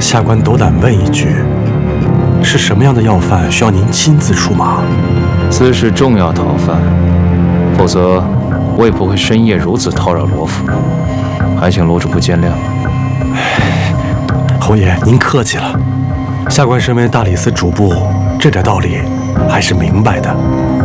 下官斗胆问一句，是什么样的要犯需要您亲自出马？ 此事重要逃犯，否则我也不会深夜如此叨扰罗府。还请罗主簿见谅。 侯爷，您客气了。下官身为大理寺主簿，这点道理还是明白的。